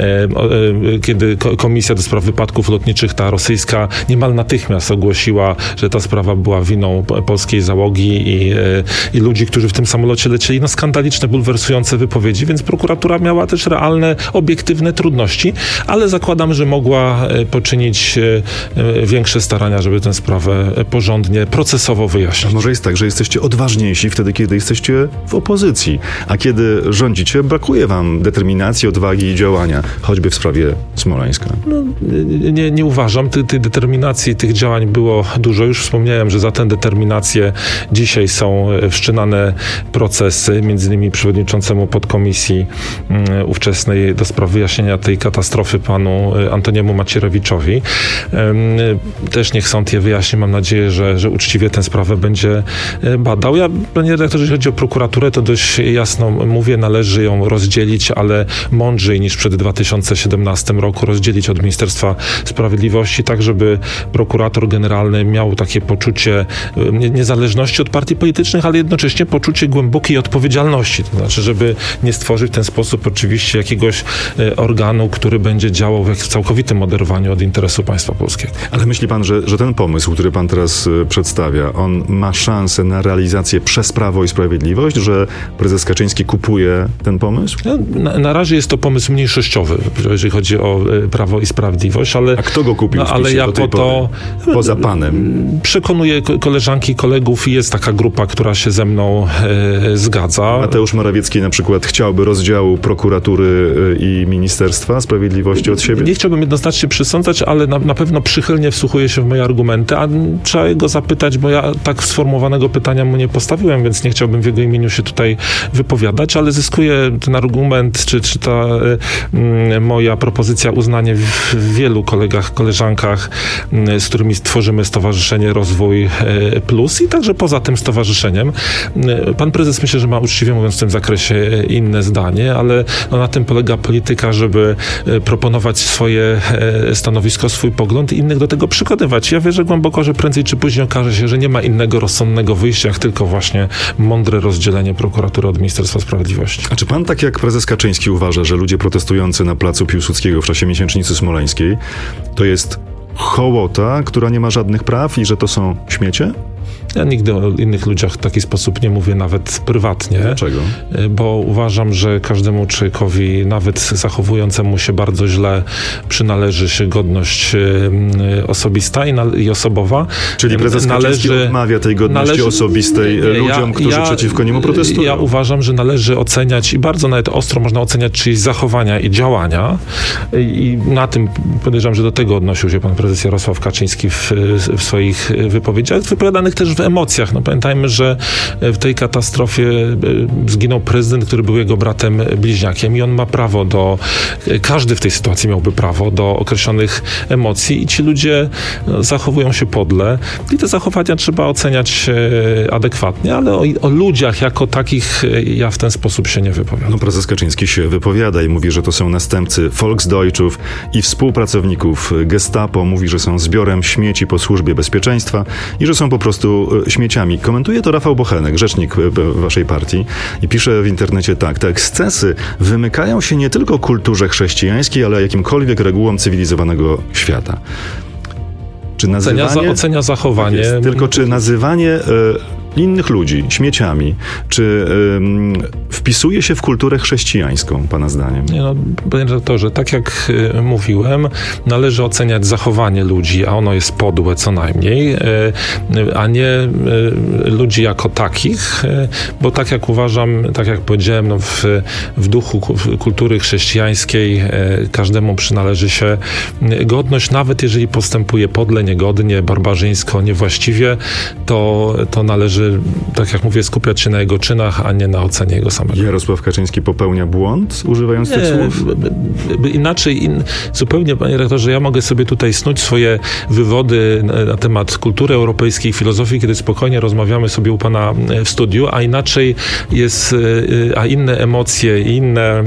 kiedy Komisja do Spraw Wypadków Lotniczych, ta rosyjska, niemal natychmiast ogłosiła, że ta sprawa była winą polskiej załogi i ludzi, którzy w tym samolocie lecieli. Skandaliczne, bulwersujące wypowiedzi, więc prokuratura miała też realne, obiektywne trudności, ale zakładam, że mogła poczynić większe starania, żeby tę sprawę porządnie, procesowo wyjaśnić. A może jest tak, że jesteście odważniejsi wtedy, kiedy jesteście w opozycji, a kiedy rządzicie, brakuje wam determinacji, odwagi i działania, choćby w sprawie Smoleńska? Nie uważam. Tej determinacji, tych działań było dużo. Już wspomniałem, że za tę determinację dzisiaj są wszczynane procesy, między innymi przewodniczącemu podkomisji ówczesnej do spraw wyjaśnienia tej katastrofy panu Antoniemu Macierewiczowi. Też niech sąd je wyjaśni. Mam nadzieję, że uczciwie tę sprawę będzie badał. Ja, panie redaktorze, jeżeli chodzi o prokuraturę, to dość jasno mówię, należy ją rozdzielić, ale mądrzej niż przed 2017 roku rozdzielić od Ministerstwa Sprawiedliwości, tak żeby prokurator generalny miał takie poczucie niezależności od partii politycznych, ale jednocześnie poczucie głębokiej odpowiedzialności. To znaczy, żeby nie stworzyć w ten sposób oczywiście jakiegoś organu, który będzie działał w całkowitym oderwaniu od interesu państwa polskiego. Ale myśli pan, że ten pomysł, który pan teraz przedstawia, on ma szansę na realizację przez Prawo i Sprawiedliwość, że prezes Kaczyński kupuje ten pomysł? Na razie jest to pomysł mniejszościowy, jeżeli chodzi o Prawo i Sprawiedliwość, ale... A kto go kupił w PiS-ie do tej pory? Poza panem? Przekonuję koleżanki, kolegów i jest taka grupa, która się ze mną zgadza. Mateusz Morawiecki na przykład chciałby rozdziału prokuratury i Ministerstwa Sprawiedliwości od siebie? Nie chciałbym jednoznacznie przesądzać, ale na pewno przychylnie wsłuchuje się w moje argumenty, a trzeba go zapytać, bo ja tak sformułowanego pytania mu nie postawiłem, więc nie chciałbym w jego imieniu się tutaj wypowiadać, ale zyskuje ten argument, czy ta moja propozycja uznanie w wielu kolegach, koleżankach, z którymi stworzymy Stowarzyszenie Rozwój Plus i także poza tym stowarzyszeniem. Pan prezes myślę, że ma uczciwie mówiąc w tym zakresie inne zdanie, ale na tym polega polityka, żeby proponować swoje stanowisko, swój pogląd i innych do tego przekonywać. Ja wierzę głęboko, że prędzej czy później okaże się, że nie ma innego rozsądnego wyjścia, jak tylko właśnie mądre rozdzielenie prokuratury od Ministerstwa Sprawiedliwości. A czy pan tak jak prezes Kaczyński uważa, że ludzie protestujący na placu Piłsudskiego w czasie miesięcznicy smoleńskiej to jest hołota, która nie ma żadnych praw i że to są śmiecie? Ja nigdy o innych ludziach w taki sposób nie mówię, nawet prywatnie. Dlaczego? Bo uważam, że każdemu człowiekowi, nawet zachowującemu się bardzo źle, przynależy się godność osobista i osobowa. Czyli prezes Kaczyński odmawia tej godności osobistej ludziom, którzy przeciwko niemu protestują. Ja uważam, że należy oceniać i bardzo nawet ostro można oceniać czyjeś zachowania i działania. I na tym podejrzewam, że do tego odnosił się pan prezes Jarosław Kaczyński w swoich wypowiedziach, wypowiadanych też w emocjach. Pamiętajmy, że w tej katastrofie zginął prezydent, który był jego bratem bliźniakiem i on ma prawo każdy w tej sytuacji miałby prawo do określonych emocji i ci ludzie zachowują się podle i te zachowania trzeba oceniać adekwatnie, ale o ludziach jako takich ja w ten sposób się nie wypowiadam. Prezes Kaczyński się wypowiada i mówi, że to są następcy Volksdeutschów i współpracowników Gestapo. Mówi, że są zbiorem śmieci po służbie bezpieczeństwa i że są po prostu śmieciami. Komentuje to Rafał Bochenek, rzecznik waszej partii i pisze w internecie tak: te ekscesy wymykają się nie tylko kulturze chrześcijańskiej, ale jakimkolwiek regułom cywilizowanego świata. Czy nazywanie... Ocenia zachowanie. Tylko czy nazywanie innych ludzi śmieciami, czy wpisuje się w kulturę chrześcijańską, pana zdaniem? Panie redaktorze, tak jak mówiłem, należy oceniać zachowanie ludzi, a ono jest podłe co najmniej, a nie ludzi jako takich, bo tak jak uważam, tak jak powiedziałem, w duchu kultury chrześcijańskiej każdemu przynależy się godność, nawet jeżeli postępuje podle, niegodnie, barbarzyńsko, niewłaściwie, to należy należy, tak jak mówię, skupiać się na jego czynach, a nie na ocenie jego samego. Jarosław Kaczyński popełnia błąd, używając tych słów? Inaczej, zupełnie, panie rektorze, ja mogę sobie tutaj snuć swoje wywody na temat kultury europejskiej, filozofii, kiedy spokojnie rozmawiamy sobie u pana w studiu, a inaczej jest, a inne emocje, inne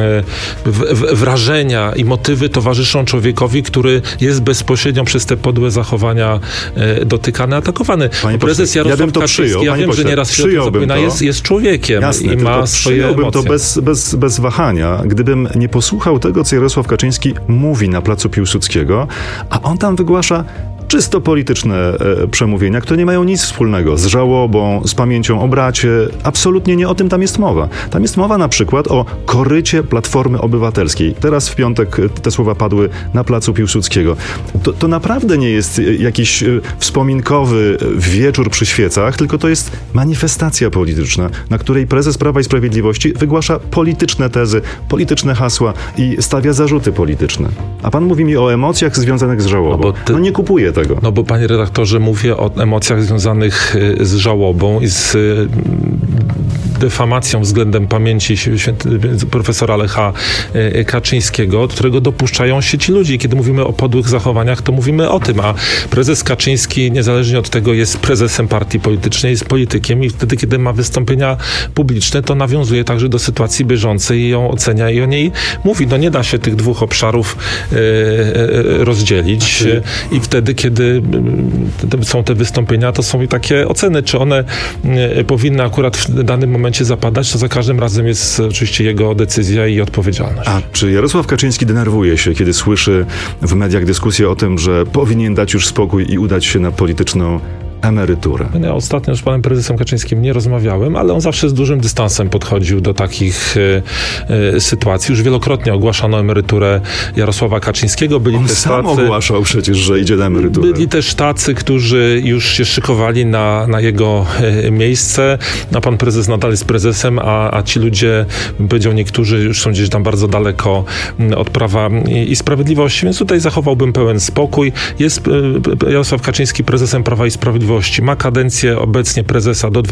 wrażenia i motywy towarzyszą człowiekowi, który jest bezpośrednio przez te podłe zachowania dotykany, atakowany. Prezes Jarosław Kaczyński, ja wiem, że nieraz się o tym zapomina, jest człowiekiem. Jasne, i ma swoje emocje. To bez wahania, gdybym nie posłuchał tego, co Jarosław Kaczyński mówi na placu Piłsudskiego, a on tam wygłasza czysto polityczne przemówienia, które nie mają nic wspólnego z żałobą, z pamięcią o bracie. Absolutnie nie o tym tam jest mowa. Tam jest mowa na przykład o korycie Platformy Obywatelskiej. Teraz w piątek te słowa padły na placu Piłsudskiego. To naprawdę nie jest jakiś wspominkowy wieczór przy świecach, tylko to jest manifestacja polityczna, na której prezes Prawa i Sprawiedliwości wygłasza polityczne tezy, polityczne hasła i stawia zarzuty polityczne. A pan mówi mi o emocjach związanych z żałobą. No nie kupuję tego. No bo, panie redaktorze, mówię o emocjach związanych z żałobą i z defamacją względem pamięci profesora Lecha Kaczyńskiego, którego dopuszczają się ci ludzie. Kiedy mówimy o podłych zachowaniach, to mówimy o tym, a prezes Kaczyński, niezależnie od tego, jest prezesem partii politycznej, jest politykiem i wtedy, kiedy ma wystąpienia publiczne, to nawiązuje także do sytuacji bieżącej i ją ocenia i o niej mówi. No nie da się tych dwóch obszarów rozdzielić i wtedy, kiedy są te wystąpienia, to są i takie oceny, czy one powinny akurat w danym momencie zapadać, to za każdym razem jest oczywiście jego decyzja i odpowiedzialność. A czy Jarosław Kaczyński denerwuje się, kiedy słyszy w mediach dyskusję o tym, że powinien dać już spokój i udać się na polityczną emeryturę? Ja ostatnio z panem prezesem Kaczyńskim nie rozmawiałem, ale on zawsze z dużym dystansem podchodził do takich sytuacji. Już wielokrotnie ogłaszano emeryturę Jarosława Kaczyńskiego. Byli on sam ogłaszał przecież, że idzie na emeryturę. Byli też tacy, którzy już się szykowali na jego miejsce. A pan prezes nadal jest prezesem, a ci ludzie, bym powiedział, niektórzy już są gdzieś tam bardzo daleko od Prawa i Sprawiedliwości. Więc tutaj zachowałbym pełen spokój. Jest Jarosław Kaczyński prezesem Prawa i Sprawiedliwości. Ma kadencję obecnie prezesa do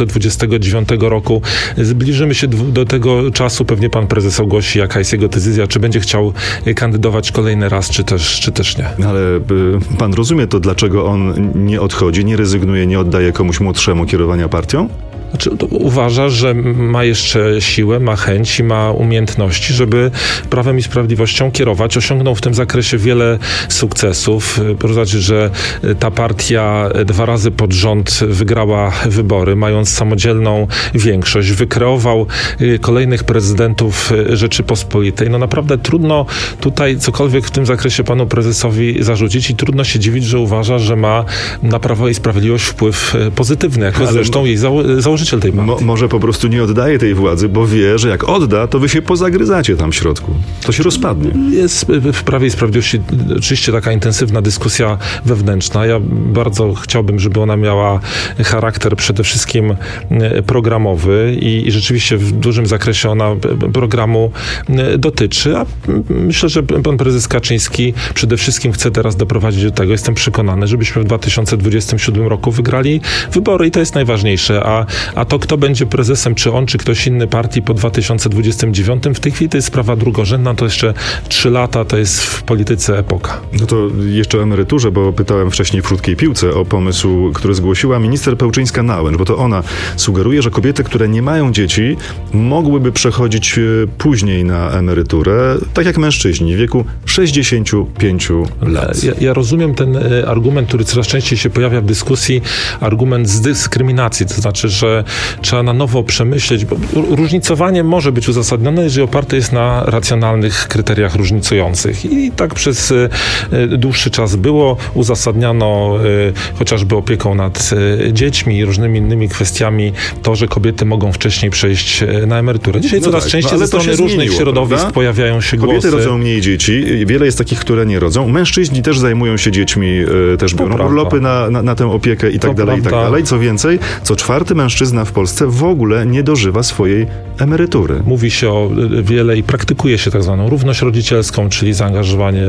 2029 roku. Zbliżymy się do tego czasu. Pewnie pan prezes ogłosi, jaka jest jego decyzja, czy będzie chciał kandydować kolejny raz, czy też nie. Ale pan rozumie to, dlaczego on nie odchodzi, nie rezygnuje, nie oddaje komuś młodszemu kierowania partią? Znaczy, uważa, że ma jeszcze siłę, ma chęć i ma umiejętności, żeby Prawem i Sprawiedliwością kierować. Osiągnął w tym zakresie wiele sukcesów. Proszę zobaczyć, że ta partia 2 razy pod rząd wygrała wybory, mając samodzielną większość. Wykreował kolejnych prezydentów Rzeczypospolitej. No naprawdę trudno tutaj cokolwiek w tym zakresie panu prezesowi zarzucić i trudno się dziwić, że uważa, że ma na Prawo i Sprawiedliwość wpływ pozytywny, jako zresztą jej założyciel tej partii. Może po prostu nie oddaje tej władzy, bo wie, że jak odda, to wy się pozagryzacie tam w środku. To się rozpadnie. Jest w Prawie i Sprawiedliwości oczywiście taka intensywna dyskusja wewnętrzna. Ja bardzo chciałbym, żeby ona miała charakter przede wszystkim programowy i rzeczywiście w dużym zakresie ona programu dotyczy, a myślę, że pan prezes Kaczyński przede wszystkim chce teraz doprowadzić do tego, jestem przekonany, żebyśmy w 2027 roku wygrali wybory i to jest najważniejsze, a to, kto będzie prezesem, czy on, czy ktoś inny partii po 2029, w tej chwili to jest sprawa drugorzędna, to jeszcze 3 lata, to jest w polityce epoka. No to jeszcze o emeryturze, bo pytałem wcześniej w krótkiej piłce o pomysł, który zgłosiła minister Pełczyńska-Nałęcz, bo to ona sugeruje, że kobiety, które nie mają dzieci, mogłyby przechodzić później na emeryturę, tak jak mężczyźni w wieku 65 lat. Ja rozumiem ten argument, który coraz częściej się pojawia w dyskusji, argument z dyskryminacji, to znaczy, że trzeba na nowo przemyśleć, bo różnicowanie może być uzasadnione, jeżeli oparte jest na racjonalnych kryteriach różnicujących. I tak przez dłuższy czas było. Uzasadniano chociażby opieką nad dziećmi i różnymi innymi kwestiami to, że kobiety mogą wcześniej przejść na emeryturę. Dzisiaj coraz częściej ze strony różnych środowisk pojawiają się głosy. Kobiety rodzą mniej dzieci. Wiele jest takich, które nie rodzą. Mężczyźni też zajmują się dziećmi, też biorą urlopy na tę opiekę i tak dalej, i tak dalej. Co więcej, co 4. mężczyzna mężczyzna w Polsce w ogóle nie dożywa swojej emerytury. Mówi się o wiele i praktykuje się tak zwaną równość rodzicielską, czyli zaangażowanie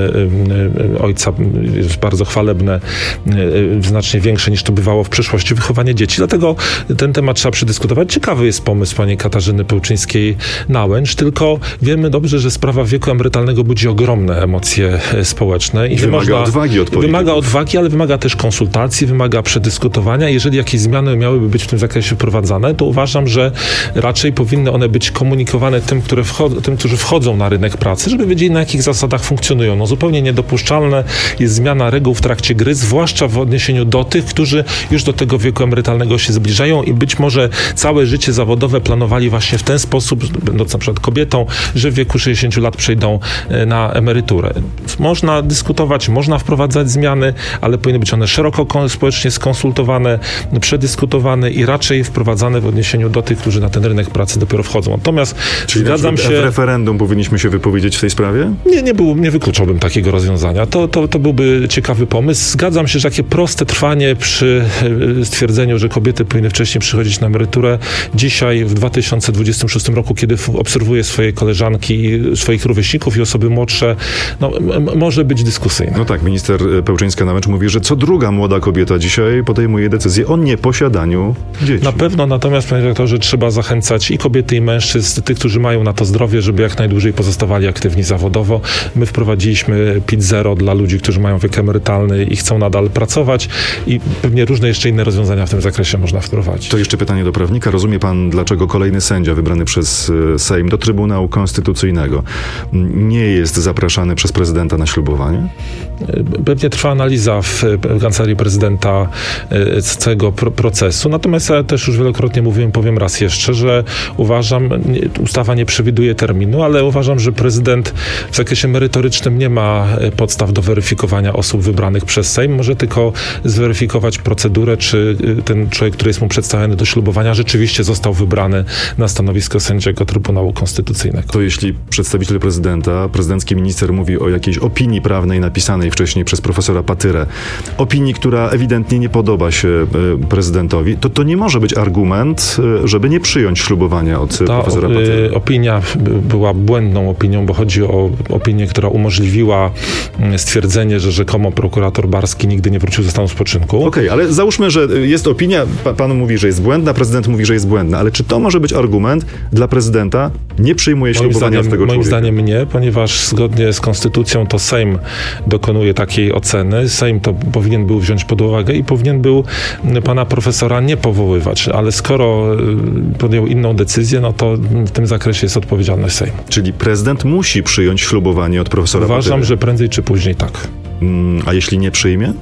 ojca jest bardzo chwalebne, znacznie większe niż to bywało w przeszłości, wychowanie dzieci. Dlatego ten temat trzeba przedyskutować. Ciekawy jest pomysł pani Katarzyny Pełczyńskiej-Nałęcz, tylko wiemy dobrze, że sprawa wieku emerytalnego budzi ogromne emocje społeczne. I wymaga odwagi od polityków. Wymaga odwagi, ale wymaga też konsultacji, wymaga przedyskutowania. Jeżeli jakieś zmiany miałyby być w tym zakresie wprowadzane, to uważam, że raczej powinny one być komunikowane tym, którzy wchodzą na rynek pracy, żeby wiedzieli, na jakich zasadach funkcjonują. No, zupełnie niedopuszczalne jest zmiana reguł w trakcie gry, zwłaszcza w odniesieniu do tych, którzy już do tego wieku emerytalnego się zbliżają i być może całe życie zawodowe planowali właśnie w ten sposób, będąc na przykład kobietą, że w wieku 60 lat przejdą na emeryturę. Można dyskutować, można wprowadzać zmiany, ale powinny być one szeroko społecznie skonsultowane, przedyskutowane i raczej wprowadzane w odniesieniu do tych, którzy na ten rynek pracy dopiero wchodzą. Natomiast zgadzam się... W referendum powinniśmy się wypowiedzieć w tej sprawie? Nie wykluczałbym takiego rozwiązania. To byłby ciekawy pomysł. Zgadzam się, że takie proste trwanie przy stwierdzeniu, że kobiety powinny wcześniej przychodzić na emeryturę. Dzisiaj w 2026 roku, kiedy obserwuję swoje koleżanki, swoich rówieśników i osoby młodsze, może być dyskusyjne. No tak, minister Pełczyńska-Nałęcz mówi, że co druga młoda kobieta dzisiaj podejmuje decyzję o nieposiadaniu dzieci. Na pewno, natomiast, panie redaktorze, trzeba zachęcać i kobiety, i mężczyzn, tych, którzy mają na to zdrowie, żeby jak najdłużej pozostawali aktywni zawodowo. My wprowadziliśmy PIT 0 dla ludzi, którzy mają wiek emerytalny i chcą nadal pracować i pewnie różne jeszcze inne rozwiązania w tym zakresie można wprowadzić. To jeszcze pytanie do prawnika. Rozumie pan, dlaczego kolejny sędzia wybrany przez Sejm do Trybunału Konstytucyjnego nie jest zapraszany przez prezydenta na ślubowanie? Pewnie trwa analiza w Kancelarii Prezydenta całego procesu. Natomiast ja też już wielokrotnie mówiłem, powiem raz jeszcze, że uważam, ustawa nie przewiduje terminu, ale uważam, że prezydent w zakresie merytorycznym nie ma podstaw do weryfikowania osób wybranych przez Sejm. Może tylko zweryfikować procedurę, czy ten człowiek, który jest mu przedstawiony do ślubowania, rzeczywiście został wybrany na stanowisko sędziego Trybunału Konstytucyjnego. To jeśli przedstawiciel prezydenta, prezydencki minister mówi o jakiejś opinii prawnej napisanej wcześniej przez profesora Patyrę, opinii, która ewidentnie nie podoba się prezydentowi, to nie może być argument, żeby nie przyjąć ślubowania od profesora Patyry. Opinia była błędną opinią, bo chodzi o opinię, która umożliwiła stwierdzenie, że rzekomo prokurator Barski nigdy nie wrócił ze stanu spoczynku. Okej, ale załóżmy, że jest opinia, pan mówi, że jest błędna, prezydent mówi, że jest błędna, ale czy to może być argument dla prezydenta? Nie przyjmuje ślubowania od tego człowieka. Moim zdaniem nie, ponieważ zgodnie z konstytucją to Sejm dokonuje takiej oceny. Sejm to powinien był wziąć pod uwagę i powinien był pana profesora nie powoływać, ale skoro podjął inną decyzję, no to w tym zakresie jest odpowiedzialność Sejmu. Czyli prezydent musi przyjąć ślubowanie od profesora Patyry? Uważam, że prędzej czy później tak. A jeśli nie przyjmie?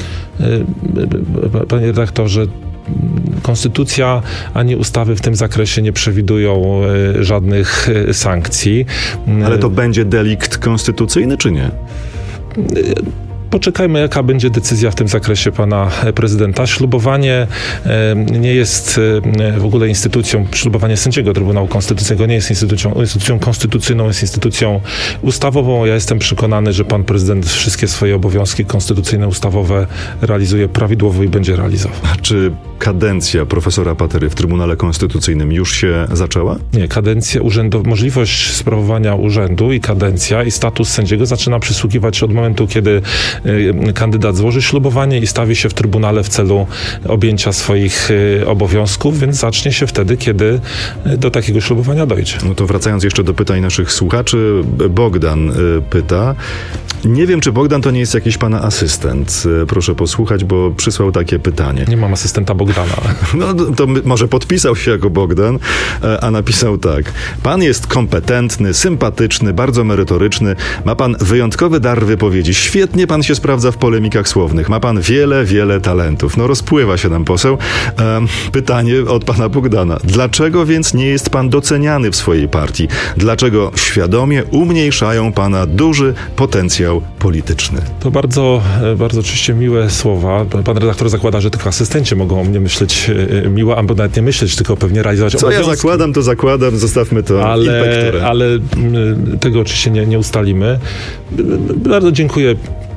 Panie redaktorze, konstytucja ani ustawy w tym zakresie nie przewidują żadnych sankcji. Ale to będzie delikt konstytucyjny, czy nie? Poczekajmy, jaka będzie decyzja w tym zakresie pana prezydenta. Ślubowanie nie jest w ogóle instytucją, ślubowanie sędziego Trybunału Konstytucyjnego nie jest instytucją konstytucyjną, jest instytucją ustawową. Ja jestem przekonany, że pan prezydent wszystkie swoje obowiązki konstytucyjne, ustawowe realizuje prawidłowo i będzie realizował. A czy kadencja profesora Patyry w Trybunale Konstytucyjnym już się zaczęła? Nie, kadencja możliwość sprawowania urzędu i kadencja i status sędziego zaczyna przysługiwać od momentu, kiedy kandydat złoży ślubowanie i stawi się w Trybunale w celu objęcia swoich obowiązków, więc zacznie się wtedy, kiedy do takiego ślubowania dojdzie. No to wracając jeszcze do pytań naszych słuchaczy, Bogdan pyta. Nie wiem, czy Bogdan to nie jest jakiś pana asystent. Proszę posłuchać, bo przysłał takie pytanie. Nie mam asystenta Bogdana. No to może podpisał się jako Bogdan, a napisał tak. Pan jest kompetentny, sympatyczny, bardzo merytoryczny. Ma pan wyjątkowy dar wypowiedzi. Świetnie pan się sprawdza w polemikach słownych. Ma pan wiele talentów. No rozpływa się nam poseł. Pytanie od pana Bogdana. Dlaczego więc nie jest pan doceniany w swojej partii? Dlaczego świadomie umniejszają pana duży potencjał polityczny? To bardzo oczywiście miłe słowa. Pan redaktor zakłada, że tylko asystenci mogą o mnie myśleć miło, albo nawet nie myśleć, tylko pewnie realizować obowiązki. Ja zakładam, zostawmy to ale tego oczywiście nie ustalimy. Bardzo dziękuję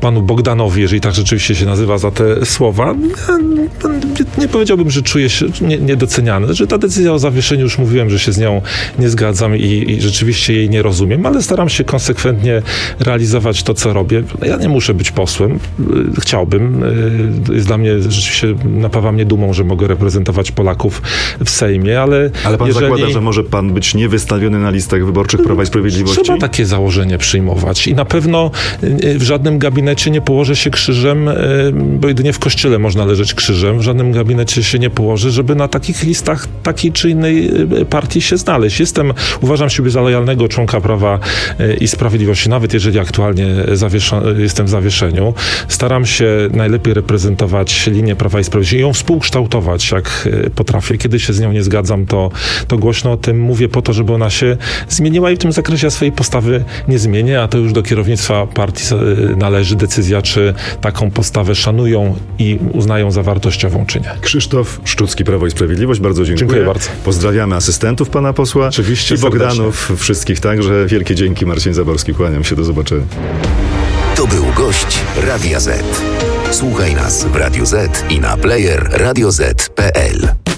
panu Bogdanowi, jeżeli tak rzeczywiście się nazywa, za te słowa. Nie powiedziałbym, że czuję się niedoceniany. Że ta decyzja o zawieszeniu, już mówiłem, że się z nią nie zgadzam i rzeczywiście jej nie rozumiem, ale staram się konsekwentnie realizować to, co robię. Ja nie muszę być posłem. Chciałbym. Jest dla mnie, rzeczywiście napawa mnie dumą, że mogę reprezentować Polaków w Sejmie, ale pan zakłada, że może pan być niewystawiony na listach wyborczych Prawa i Sprawiedliwości? Trzeba takie założenie przyjmować i na pewno w żadnym gabinecie nie położę się krzyżem, bo jedynie w kościele można leżeć krzyżem. W żadnym gabinecie się nie położy, żeby na takich listach takiej czy innej partii się znaleźć. Uważam siebie za lojalnego członka Prawa i Sprawiedliwości, nawet jeżeli aktualnie jestem w zawieszeniu. Staram się najlepiej reprezentować linię Prawa i Sprawiedliwości i ją współkształtować, jak potrafię. Kiedy się z nią nie zgadzam, to głośno o tym mówię po to, żeby ona się zmieniła i w tym zakresie swojej postawy nie zmienię, a to już do kierownictwa partii należy decyzja, czy taką postawę szanują i uznają za wartościową, czy nie. Krzysztof Szczucki, Prawo i Sprawiedliwość, bardzo dziękuję. Dziękuję bardzo. Pozdrawiamy asystentów pana posła. Oczywiście, i Bogdanów, wszystkich także. Wielkie dzięki. Marcin Zaborski, kłaniam się, do zobaczenia. To był gość Radia Z. Słuchaj nas w Radio Z i na player radioz.pl.